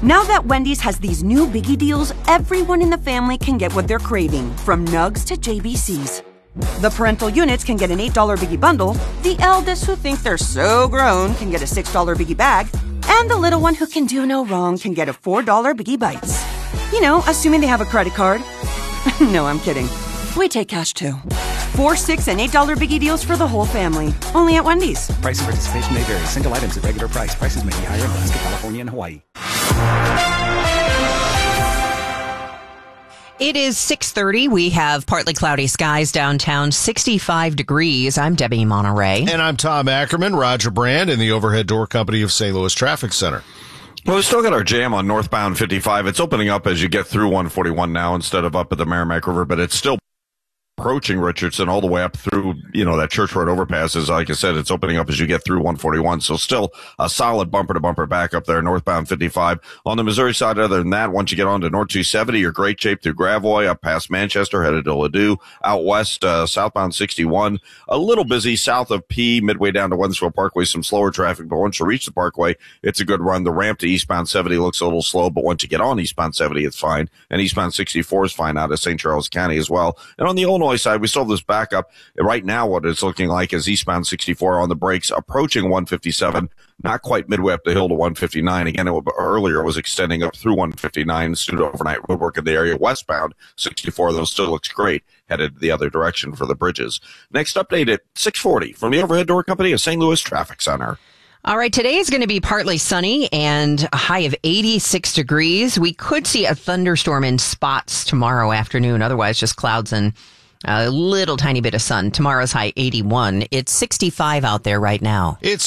Now that Wendy's has these new biggie deals, everyone in the family can get what they're craving, from nugs to JBCs. The parental units can get an $8 biggie bundle, the eldest who think they're so grown can get a $6 biggie bag, and the little one who can do no wrong can get a $4 biggie bites. You know, assuming they have a credit card. No, I'm kidding. We take cash too. $4, $6, and $8 biggie deals for the whole family. Only at Wendy's. Price and participation may vary. Single items at regular price. Prices may be higher in Alaska, California, and Hawaii. It is 6:30. We have partly cloudy skies downtown, 65 degrees. I'm Debbie Monterey. And I'm Tom Ackerman. Roger Brand in the Overhead Door Company of St. Louis Traffic Center. Well, we still got our jam on northbound 55. It's opening up as you get through 141 now instead of up at the Merrimack River, but it's still approaching Richardson all the way up through, that Church Road overpass is, like I said, it's opening up as you get through 141. So still a solid bumper to bumper back up there, northbound 55. On the Missouri side, other than that, once you get on to North 270, you're great shape through Gravois, up past Manchester, headed to Ladue, out west, southbound 61. A little busy south of P, midway down to Weathersfield Parkway, some slower traffic, but once you reach the Parkway, it's a good run. The ramp to eastbound 70 looks a little slow, but once you get on eastbound 70, it's fine. And eastbound 64 is fine out of St. Charles County as well. And on the Illinois side, we still have this backup. Right now, what it's looking like is eastbound 64 on the brakes, approaching 157, not quite midway up the hill to 159. Again, earlier it was extending up through 159 due to overnight roadwork in the area. Westbound 64, though, still looks great, headed the other direction for the bridges. Next update at 6:40 from the Overhead Door Company of St. Louis Traffic Center. All right, today is going to be partly sunny and a high of 86 degrees. We could see a thunderstorm in spots tomorrow afternoon. Otherwise, just clouds and a little tiny bit of sun. Tomorrow's high 81. It's 65 out there right now. It's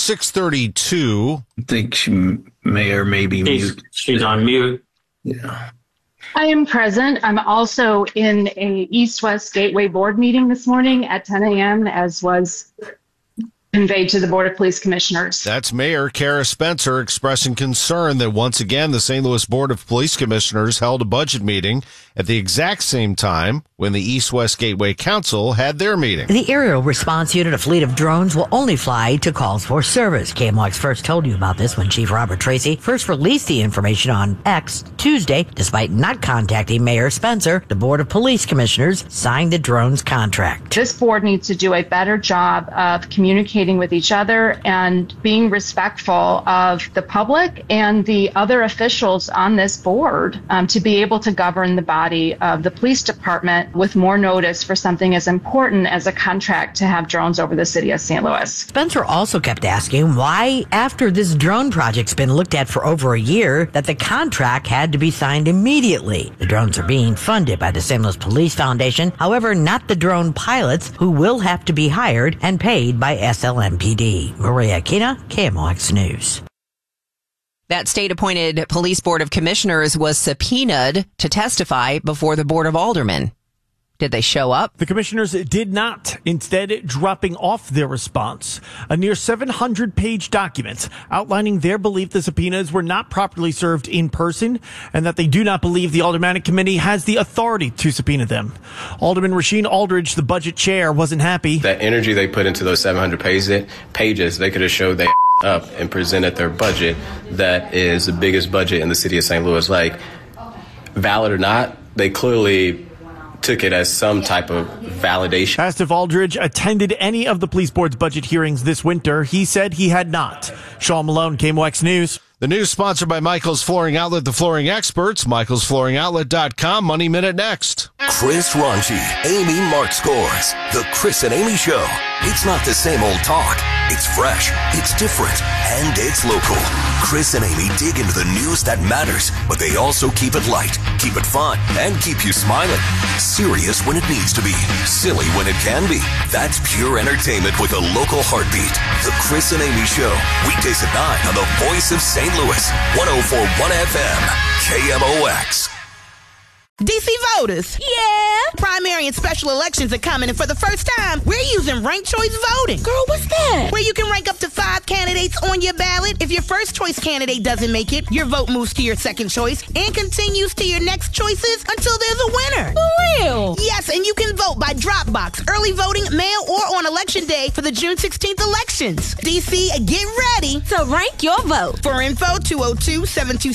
6:32. I think she may or may be mute. She's on mute. Yeah. I am present. I'm also in a East-West Gateway board meeting this morning at 10 a.m., as was conveyed to the Board of Police Commissioners. That's Mayor Kara Spencer expressing concern that once again the St. Louis Board of Police Commissioners held a budget meeting at the exact same time when the East-West Gateway Council had their meeting. The Aerial Response Unit, a fleet of drones, will only fly to calls for service. KMOX first told you about this when Chief Robert Tracy first released the information on X Tuesday. Despite not contacting Mayor Spencer, the Board of Police Commissioners signed the drones contract. This board needs to do a better job of communicating with each other and being respectful of the public and the other officials on this board to be able to govern the body of the police department with more notice for something as important as a contract to have drones over the city of St. Louis. Spencer also kept asking why, after this drone project's been looked at for over a year, that the contract had to be signed immediately. The drones are being funded by the St. Louis Police Foundation, however, not the drone pilots, who will have to be hired and paid by SLMPD. Maria Kina, KMOX News. That state-appointed Police Board of Commissioners was subpoenaed to testify before the Board of Aldermen. Did they show up? The commissioners did not, instead dropping off their response. A near 700-page document outlining their belief the subpoenas were not properly served in person and that they do not believe the Aldermanic Committee has the authority to subpoena them. Alderman Rasheen Aldridge, the budget chair, wasn't happy. That energy they put into those 700 pages, they could have showed they up and presented their budget that is the biggest budget in the city of St. Louis. Like, valid or not, they clearly took it as some type of validation. Asked if Aldridge attended any of the police board's budget hearings this winter, he said he had not. Sean Malone, KMOX News. The news sponsored by Michael's Flooring Outlet, the flooring experts, michaelsflooringoutlet.com. Money Minute next. Chris Ronchi, Amy Mark Scores. The Chris and Amy Show. It's not the same old talk. It's fresh, it's different, and it's local. Chris and Amy dig into the news that matters, but they also keep it light, keep it fun, and keep you smiling. Serious when it needs to be, silly when it can be. That's pure entertainment with a local heartbeat. The Chris and Amy Show. Weekdays at 9 on the Voice of St. Louis. 104.1 FM. KMOX. DC voters. Yeah. Primary and special elections are coming, and for the first time, we're using ranked choice voting. Girl, what's that? Where you can rank up to 5 candidates on your ballot. If your first choice candidate doesn't make it, your vote moves to your second choice and continues to your next choices until there's a winner. For real? Yes, and you can vote by drop box, early voting, mail, or on election day for the June 16th elections. DC, get ready to rank your vote. For info, 202-726